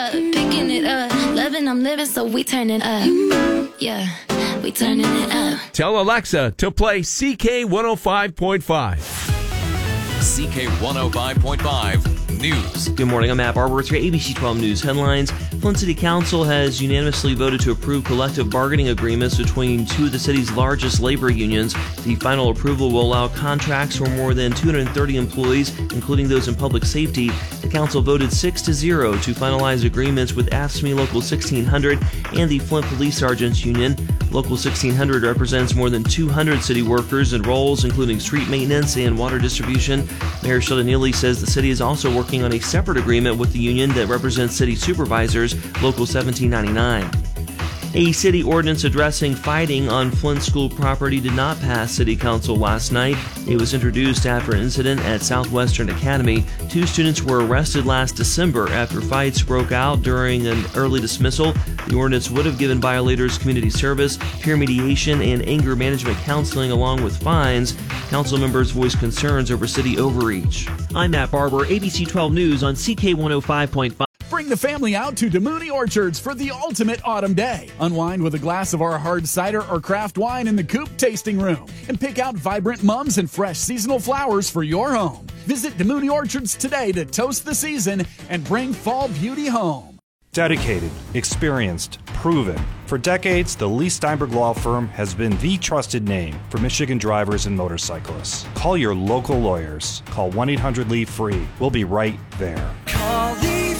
Picking it up, loving, I'm living, so we turn it up. Yeah, we turning it up. Tell Alexa to play CK 105.5. CK 105.5 News. Good morning, I'm Matt Barber with your ABC 12 News headlines. Flint City Council has unanimously voted to approve collective bargaining agreements between two of the city's largest labor unions. The final approval will allow contracts for more than 230 employees, including those in public safety. The council voted 6-0 to finalize agreements with AFSCME Local 1600 and the Flint Police Sergeants Union. Local 1600 represents more than 200 city workers and roles, including street maintenance and water distribution. Mayor Sheldon Neely says the city is also working on a separate agreement with the union that represents city supervisors, Local 1799. A city ordinance addressing fighting on Flint school property did not pass City Council last night. It was introduced after an incident at Southwestern Academy. 2 students were arrested last December after fights broke out during an early dismissal. The ordinance would have given violators community service, peer mediation, and anger management counseling along with fines. Council members voiced concerns over city overreach. I'm Matt Barber, ABC 12 News on CK 105.5. Bring the family out to Demooney Orchards for the ultimate autumn day. Unwind with a glass of our hard cider or craft wine in the Coop Tasting Room and pick out vibrant mums and fresh seasonal flowers for your home. Visit Demooney Orchards today to toast the season and bring fall beauty home. Dedicated, experienced, proven. For decades, the Lee Steinberg Law Firm has been the trusted name for Michigan drivers and motorcyclists. Call your local lawyers. Call 1-800-LEE-FREE. We'll be right there. Call Lee Free.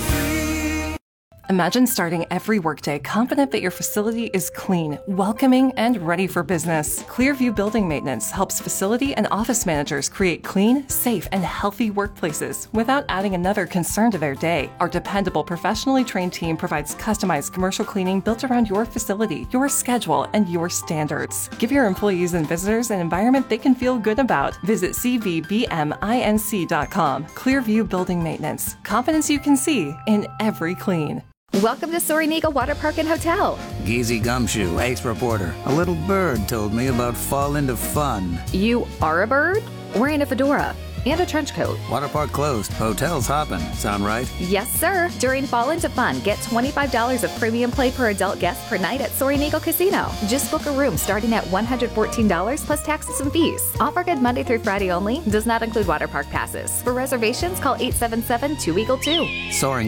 Imagine starting every workday confident that your facility is clean, welcoming, and ready for business. Clearview Building Maintenance helps facility and office managers create clean, safe, and healthy workplaces without adding another concern to their day. Our dependable, professionally trained team provides customized commercial cleaning built around your facility, your schedule, and your standards. Give your employees and visitors an environment they can feel good about. Visit cvbminc.com. Clearview Building Maintenance. Confidence you can see in every clean. Welcome to Soaring Eagle Water Park and Hotel. Geezy Gumshoe, Ace Reporter. A little bird told me about Fall Into Fun. You are a bird? Wearing a fedora and a trench coat. Water park closed. Hotel's hopping. Sound right? Yes, sir. During Fall Into Fun, get $25 of premium play per adult guest per night at Soaring Eagle Casino. Just book a room starting at $114 plus taxes and fees. Offer good Monday through Friday only. Does not include water park passes. For reservations, call 877-2EAGLE-2.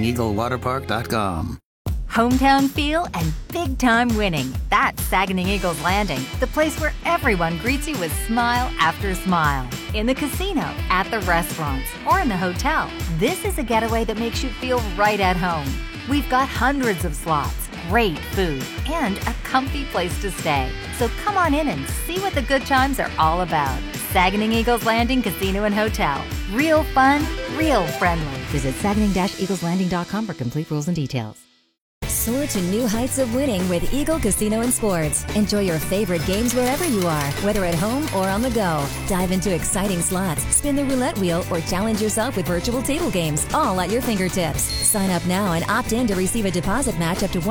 SoaringEagleWaterPark.com. Hometown feel and big-time winning. That's Saginaw Eagles Landing, the place where everyone greets you with smile after smile. In the casino, at the restaurants, or in the hotel, this is a getaway that makes you feel right at home. We've got hundreds of slots, great food, and a comfy place to stay. So come on in and see what the good times are all about. Saginaw Eagles Landing Casino and Hotel. Real fun, real friendly. Visit Saginaw-EaglesLanding.com for complete rules and details. Soar to new heights of winning with Eagle Casino and Sports. Enjoy your favorite games wherever you are, whether at home or on the go. Dive into exciting slots, spin the roulette wheel, or challenge yourself with virtual table games, all at your fingertips. Sign up now and opt in to receive a deposit match up to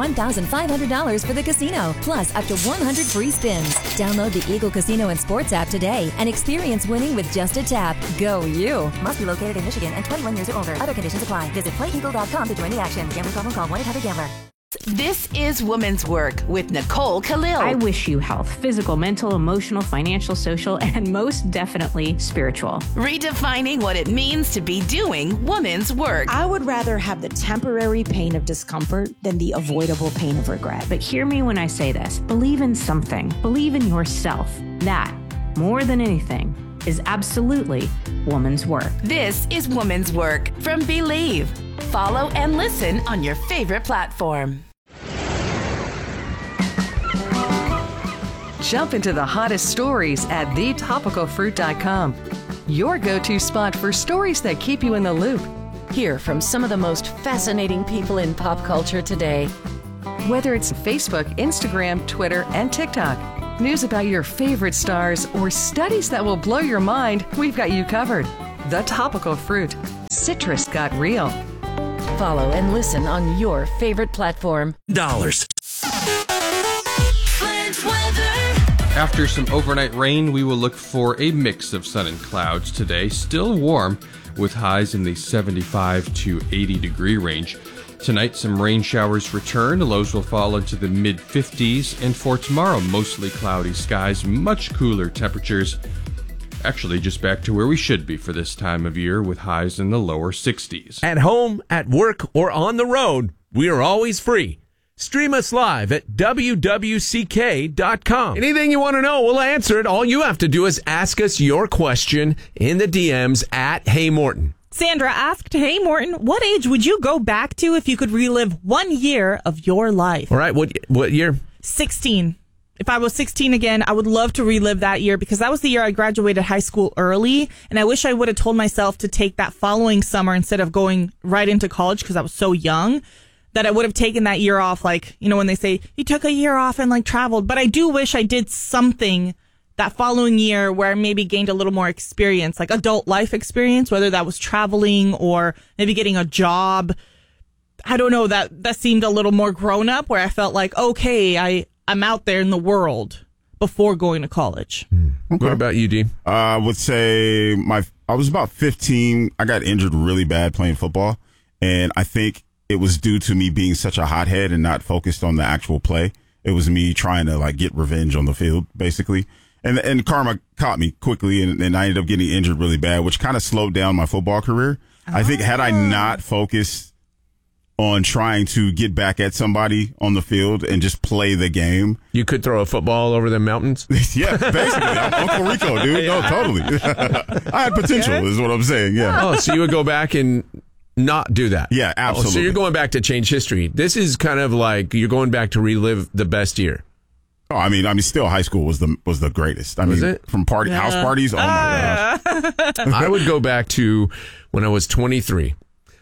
$1,500 for the casino, plus up to 100 free spins. Download the Eagle Casino and Sports app today and experience winning with just a tap. Go you! Must be located in Michigan and 21 years or older. Other conditions apply. Visit playeagle.com to join the action. Gambling problem? Call 1-800-GAMBLER. This is Women's Work with Nicole Khalil. I wish you health, physical, mental, emotional, financial, social, and most definitely spiritual. Redefining what it means to be doing women's work. I would rather have the temporary pain of discomfort than the avoidable pain of regret. But hear me when I say this. Believe in something. Believe in yourself. That, more than anything, is absolutely woman's work. This is Woman's Work from Believe. Follow and listen on your favorite platform. Jump into the hottest stories at thetopicalfruit.com. Your go-to spot for stories that keep you in the loop. Hear from some of the most fascinating people in pop culture today. Whether it's Facebook, Instagram, Twitter, and TikTok, news about your favorite stars, or studies that will blow your mind, we've got you covered. The Topical Fruit. Citrus got real. Follow and listen on your favorite platform. Dollars. After some overnight rain, we will look for a mix of sun and clouds today. Still warm with highs in the 75 to 80 degree range. Tonight, some rain showers return. The lows will fall into the mid-50s. And for tomorrow, mostly cloudy skies, much cooler temperatures. Actually, just back to where we should be for this time of year, with highs in the lower 60s. At home, at work, or on the road, we are always free. Stream us live at wwck.com. Anything you want to know, we'll answer it. All you have to do is ask us your question in the DMs at Hey Morton. Sandra asked, Hey Morton, what age would you go back to if you could relive 1 year of your life? All right, what year? 16. If I was 16 again, I would love to relive that year because that was the year I graduated high school early. And I wish I would have told myself to take that following summer instead of going right into college because I was so young, that I would have taken that year off. Like, you know, when they say you took a year off and like traveled. But I do wish I did something that following year where I maybe gained a little more experience, like adult life experience, whether that was traveling or maybe getting a job. I don't know, that seemed a little more grown up where I felt like, okay, I'm out there in the world before going to college. Okay. What about you, D? I would say I was about 15. I got injured really bad playing football, and I think it was due to me being such a hothead and not focused on the actual play. It was me trying to like get revenge on the field, basically. And karma caught me quickly, and I ended up getting injured really bad, which kind of slowed down my football career. I think had I not focused on trying to get back at somebody on the field and just play the game, you could throw a football over the mountains. Yeah, basically. I'm Uncle Rico, dude. No, totally. I had potential, is what I'm saying. Yeah. Oh, so you would go back and not do that? Yeah, absolutely. Oh, so you're going back to change history. This is kind of like you're going back to relive the best year. Oh, I mean, still high school was the greatest. I mean, from house parties. Oh my gosh! I would go back to when I was 23.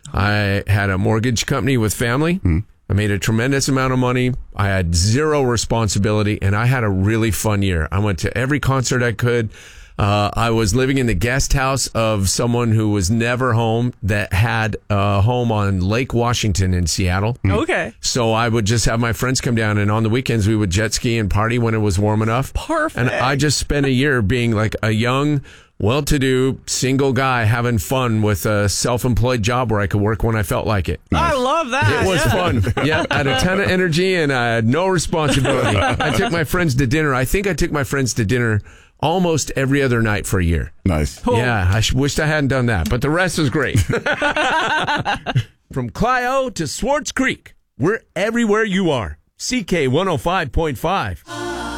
I had a mortgage company with family. I made a tremendous amount of money. I had zero responsibility, and I had a really fun year. I went to every concert I could. I was living in the guest house of someone who was never home that had a home on Lake Washington in Seattle. Okay. So I would just have my friends come down, and on the weekends we would jet ski and party when it was warm enough. Perfect. And I just spent a year being like a young, well-to-do, single guy having fun with a self-employed job where I could work when I felt like it. I love that. It was fun. Yeah, I had a ton of energy, and I had no responsibility. I took my friends to dinner. I think I took my friends to dinner almost every other night for a year. Nice. Cool. Yeah, I wished I hadn't done that, but the rest was great. From Clio to Swartz Creek, we're everywhere you are. CK 105.5.